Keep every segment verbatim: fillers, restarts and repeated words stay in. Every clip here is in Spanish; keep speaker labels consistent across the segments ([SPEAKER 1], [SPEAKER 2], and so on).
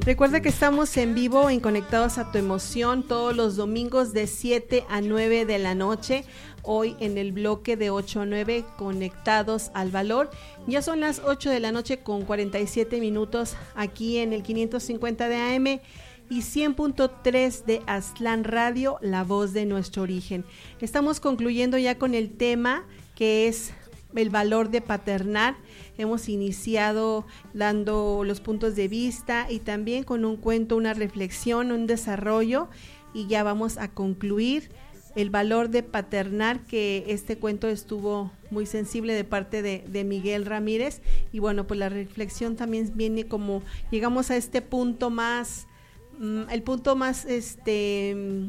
[SPEAKER 1] Recuerda que estamos en vivo en Conectados a tu Emoción todos los domingos de siete a nueve de la noche. Hoy en el bloque de ocho a nueve, Conectados al Valor. Ya son las ocho de la noche con cuarenta y siete minutos aquí en el quinientos cincuenta de A M y cien punto tres de Aztlán Radio, la voz de nuestro origen. Estamos concluyendo ya con el tema que es el valor de paternar. Hemos iniciado dando los puntos de vista y también con un cuento, una reflexión, un desarrollo, y ya vamos a concluir el valor de paternar, que este cuento estuvo muy sensible de parte de, de Miguel Ramírez. Y bueno, pues la reflexión también viene como, llegamos a este punto más, mm, el punto más, este...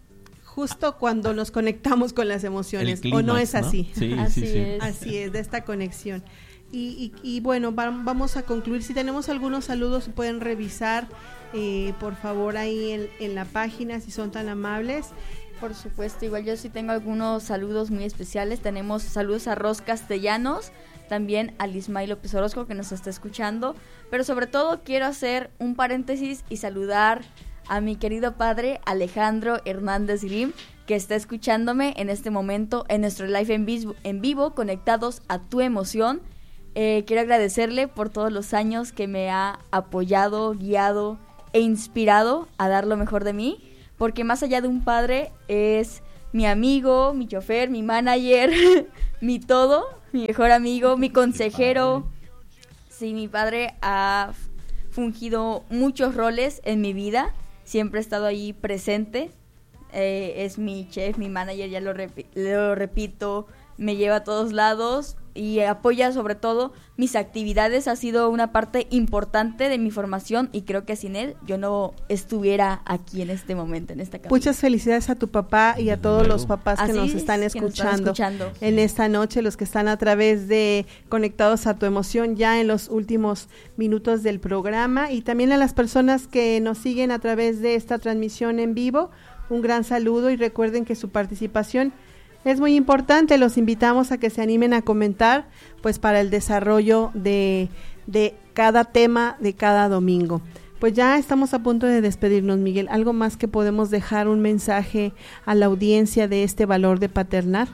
[SPEAKER 1] justo cuando nos conectamos con las emociones,
[SPEAKER 2] clímax,
[SPEAKER 1] ¿o no es así?
[SPEAKER 2] ¿no? Sí,
[SPEAKER 3] así
[SPEAKER 2] sí, sí.
[SPEAKER 3] es.
[SPEAKER 1] Así es, de esta conexión. Y, y, y bueno, va, vamos a concluir. Si tenemos algunos saludos, pueden revisar, eh, por favor, ahí en, en la página, si son tan amables.
[SPEAKER 3] Por supuesto, igual yo sí tengo algunos saludos muy especiales. Tenemos saludos a Ros Castellanos, también a Lismay López Orozco, que nos está escuchando. Pero sobre todo quiero hacer un paréntesis y saludar a mi querido padre Alejandro Hernández Grim, que está escuchándome en este momento en nuestro live en vivo, en vivo Conectados a tu Emoción. Eh, quiero agradecerle por todos los años que me ha apoyado, guiado e inspirado a dar lo mejor de mí, porque más allá de un padre es mi amigo, mi chofer, mi manager, mi todo, mi mejor amigo, mi consejero. Sí, mi padre ha fungido muchos roles en mi vida, siempre ha estado ahí presente, eh, es mi chef, mi manager, ya lo, rep- lo repito, me lleva a todos lados y apoya sobre todo mis actividades. Ha sido una parte importante de mi formación y creo que sin él yo no estuviera aquí en este momento, en esta cabina.
[SPEAKER 1] Muchas felicidades a tu papá y a todos los papás que
[SPEAKER 3] Así
[SPEAKER 1] nos
[SPEAKER 3] es,
[SPEAKER 1] están
[SPEAKER 3] que nos están
[SPEAKER 1] escuchando,
[SPEAKER 3] escuchando
[SPEAKER 1] en esta noche, los que están a través de Conectados a tu Emoción ya en los últimos minutos del programa, y también a las personas que nos siguen a través de esta transmisión en vivo. Un gran saludo y recuerden que su participación es muy importante. Los invitamos a que se animen a comentar, pues para el desarrollo de, de cada tema de cada domingo. Pues ya estamos a punto de despedirnos, Miguel. ¿Algo más que podemos dejar, un mensaje a la audiencia de este valor de paternar?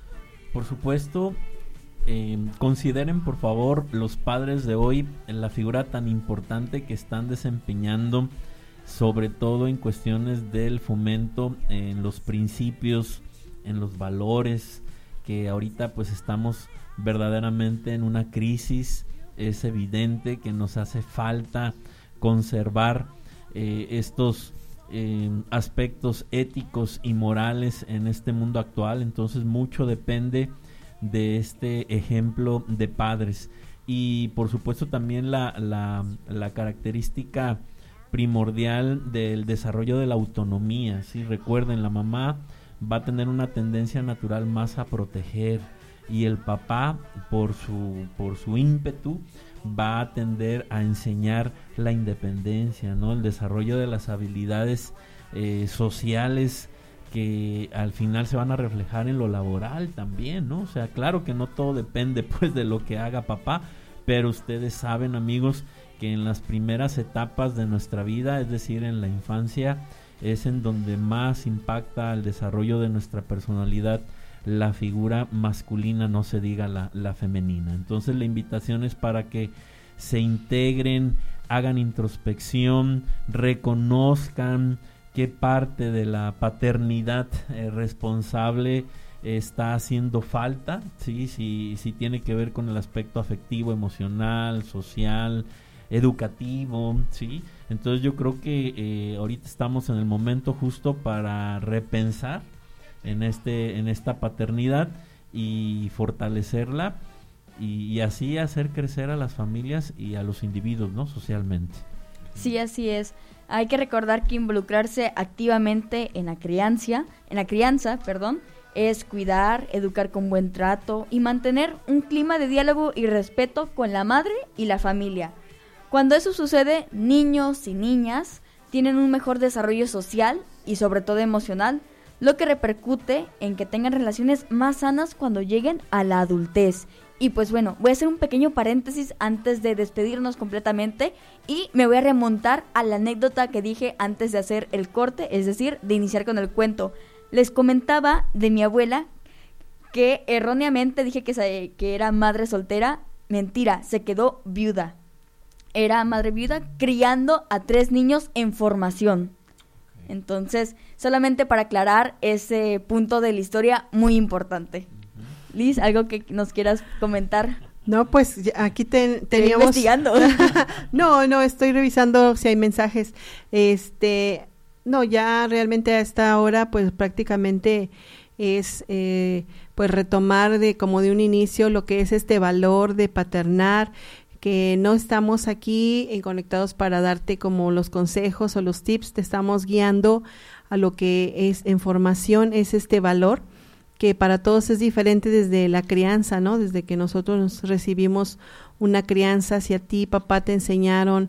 [SPEAKER 2] Por supuesto, eh, consideren por favor los padres de hoy en la figura tan importante que están desempeñando, sobre todo en cuestiones del fomento en los principios, en los valores, que ahorita pues estamos verdaderamente en una crisis. Es evidente que nos hace falta conservar eh, estos eh, aspectos éticos y morales en este mundo actual. Entonces mucho depende de este ejemplo de padres, y por supuesto también la, la, la característica primordial del desarrollo de la autonomía, ¿sí? Recuerden, la mamá va a tener una tendencia natural más a proteger, y el papá por su por su ímpetu va a tender a enseñar la independencia, ¿no? El desarrollo de las habilidades eh, sociales, que al final se van a reflejar en lo laboral también, ¿no? O sea, claro que no todo depende pues de lo que haga papá, pero ustedes saben, amigos, que en las primeras etapas de nuestra vida, es decir, en la infancia, es en donde más impacta el desarrollo de nuestra personalidad la figura masculina, no se diga la, la femenina. Entonces la invitación es para que se integren, hagan introspección, reconozcan qué parte de la paternidad eh, responsable está haciendo falta, ¿sí? Si, si tiene que ver con el aspecto afectivo, emocional, social, educativo, ¿sí? Entonces yo creo que eh, ahorita estamos en el momento justo para repensar en este en esta paternidad y fortalecerla, y, y así hacer crecer a las familias y a los individuos, ¿no? Socialmente.
[SPEAKER 3] Sí, así es. Hay que recordar que involucrarse activamente en la crianza, en la crianza, perdón, es cuidar, educar con buen trato y mantener un clima de diálogo y respeto con la madre y la familia. Cuando eso sucede, niños y niñas tienen un mejor desarrollo social y sobre todo emocional, lo que repercute en que tengan relaciones más sanas cuando lleguen a la adultez. Y pues bueno, voy a hacer un pequeño paréntesis antes de despedirnos completamente y me voy a remontar a la anécdota que dije antes de hacer el corte, es decir, de iniciar con el cuento. Les comentaba de mi abuela que erróneamente dije que, se, que era madre soltera. Mentira, se quedó viuda. Era madre viuda criando a tres niños en formación. Entonces, solamente para aclarar ese punto de la historia muy importante. Liz, ¿algo que nos quieras comentar?
[SPEAKER 1] No, pues ya, aquí ten, teníamos...
[SPEAKER 3] Estoy investigando.
[SPEAKER 1] no, no, estoy revisando si hay mensajes. Este, no, ya realmente a esta hora, pues prácticamente es, eh, pues retomar de como de un inicio lo que es este valor de paternar, que no estamos aquí en Conectados para darte como los consejos o los tips, te estamos guiando a lo que es en formación, es este valor que para todos es diferente desde la crianza, ¿no? Desde que nosotros recibimos una crianza, si a ti, papá, te enseñaron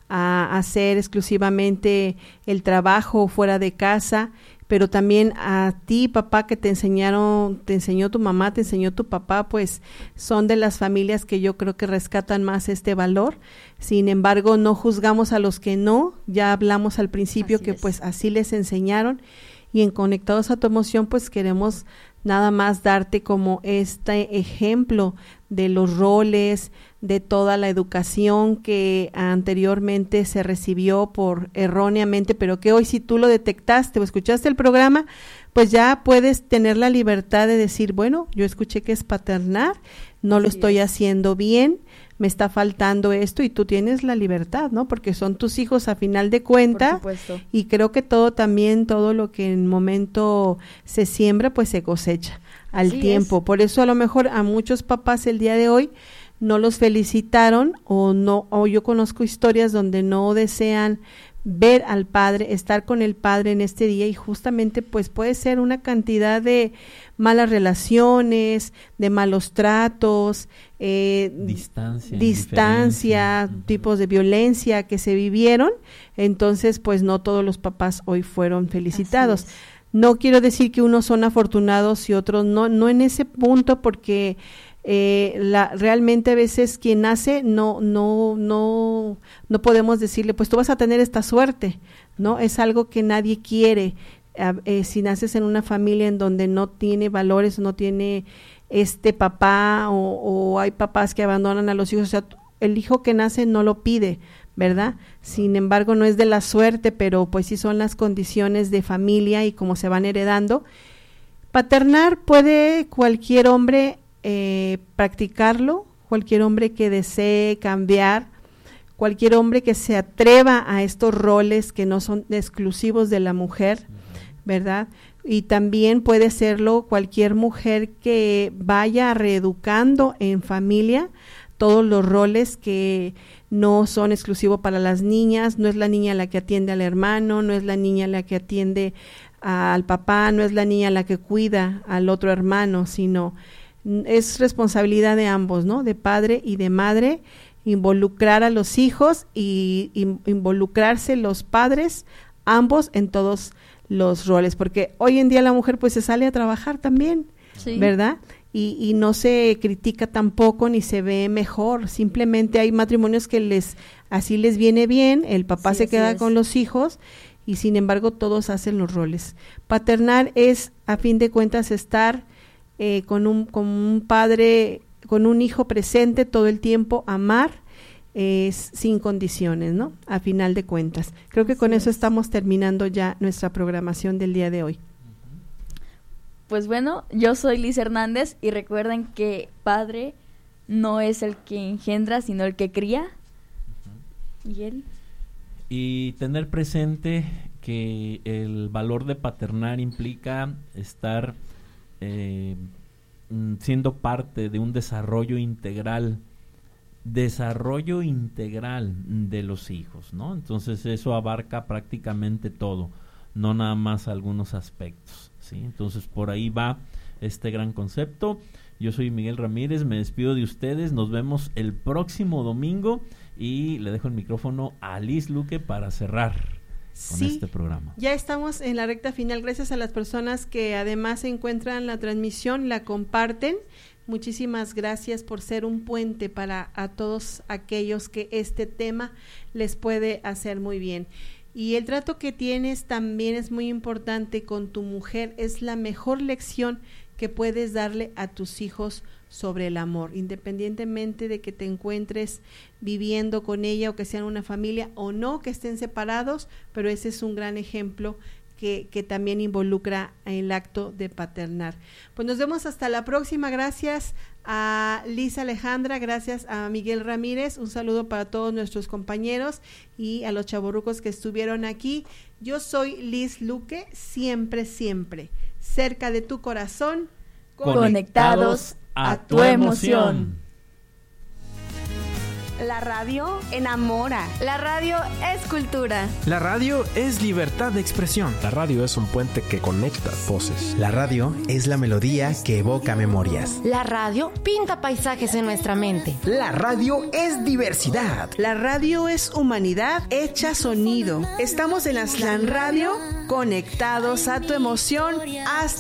[SPEAKER 1] a hacer exclusivamente el trabajo fuera de casa, pero también a ti, papá, que te enseñaron, te enseñó tu mamá, te enseñó tu papá, pues son de las familias que yo creo que rescatan más este valor. Sin embargo, no juzgamos a los que no, ya hablamos al principio así que es. Pues así les enseñaron, y en Conectados a tu Emoción pues queremos nada más darte como este ejemplo de los roles, de toda la educación que anteriormente se recibió por erróneamente, pero que hoy si tú lo detectaste o escuchaste el programa, pues ya puedes tener la libertad de decir, bueno, yo escuché que es paternar, no lo estoy haciendo bien, me está faltando esto, y tú tienes la libertad, ¿no? Porque son tus hijos a final de cuenta, y creo que todo también, todo lo que en momento se siembra, pues se cosecha al Así tiempo. Es. Por eso a lo mejor a muchos papás el día de hoy no los felicitaron, o no, o yo conozco historias donde no desean ver al padre, estar con el padre en este día, y justamente pues puede ser una cantidad de malas relaciones, de malos tratos, eh, distancia, distancia tipos de violencia que se vivieron. Entonces pues no todos los papás hoy fueron felicitados. No quiero decir que unos son afortunados y otros no, no en ese punto, porque Eh, la, realmente a veces quien nace no no no no podemos decirle pues tú vas a tener esta suerte, no, es algo que nadie quiere. Eh, eh, si naces en una familia en donde no tiene valores, no tiene este papá, o, o hay papás que abandonan a los hijos, o sea, el hijo que nace no lo pide, ¿verdad? Sin embargo no es de la suerte, pero pues sí son las condiciones de familia y cómo se van heredando. Paternar puede cualquier hombre Eh, practicarlo, cualquier hombre que desee cambiar, cualquier hombre que se atreva a estos roles que no son exclusivos de la mujer, ¿verdad? Y también puede serlo cualquier mujer que vaya reeducando en familia todos los roles que no son exclusivos para las niñas. No es la niña la que atiende al hermano, no es la niña la que atiende al papá, no es la niña la que cuida al otro hermano, sino es responsabilidad de ambos, ¿no? De padre y de madre, involucrar a los hijos y, y involucrarse los padres, ambos, en todos los roles, porque hoy en día la mujer pues se sale a trabajar también, sí. ¿verdad? Y, y no se critica tampoco ni se ve mejor, simplemente hay matrimonios que les así les viene bien, el papá sí, se queda es. con los hijos, y sin embargo todos hacen los roles. Paternar es, a fin de cuentas, estar Eh, con un con un padre, con un hijo presente todo el tiempo, amar eh, sin condiciones, ¿no? A final de cuentas. Creo que Así con es. eso estamos terminando ya nuestra programación del día de hoy.
[SPEAKER 3] Pues bueno, yo soy Liz Hernández, y recuerden que padre no es el que engendra, sino el que cría. Uh-huh. ¿Y él?
[SPEAKER 2] Y tener presente que el valor de paternar implica estar Eh, siendo parte de un desarrollo integral, desarrollo integral de los hijos, ¿no? Entonces eso abarca prácticamente todo, no nada más algunos aspectos, ¿sí? Entonces por ahí va este gran concepto. Yo soy Miguel Ramírez, me despido de ustedes, nos vemos el próximo domingo, y le dejo el micrófono a Liz Luque para cerrar con sí, este programa.
[SPEAKER 1] Ya estamos en la recta final, gracias a las personas que además encuentran la transmisión, la comparten, Muchísimas gracias por ser un puente para a todos aquellos que este tema les puede hacer muy bien. Y el trato que tienes también es muy importante con tu mujer, es la mejor lección que puedes darle a tus hijos sobre el amor, independientemente de que te encuentres viviendo con ella o que sean una familia o no, que estén separados, pero ese es un gran ejemplo que, que también involucra el acto de paternar. Pues nos vemos hasta la próxima. Gracias a Liz Alejandra, gracias a Miguel Ramírez, un saludo para todos nuestros compañeros y a los chavorrucos que estuvieron aquí. Yo soy Liz Luque, siempre, siempre, cerca de tu corazón,
[SPEAKER 3] conectados a tu emoción.
[SPEAKER 4] La radio enamora.
[SPEAKER 3] La radio es cultura.
[SPEAKER 5] La radio es libertad de expresión.
[SPEAKER 6] La radio es un puente que conecta voces.
[SPEAKER 7] La radio es la melodía que evoca memorias.
[SPEAKER 8] La radio pinta paisajes en nuestra mente.
[SPEAKER 9] La radio es diversidad.
[SPEAKER 10] La radio es humanidad hecha sonido. Estamos en Aztlán Radio, conectados a tu emoción. Hasta